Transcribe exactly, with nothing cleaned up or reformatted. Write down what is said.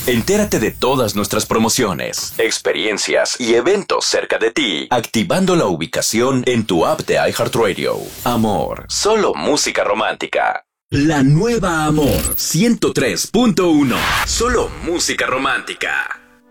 Entérate de todas nuestras promociones, experiencias y eventos cerca de ti, activando la ubicación en tu app de iHeartRadio. Amor, solo música romántica. La nueva Amor ciento tres punto uno. Solo música romántica.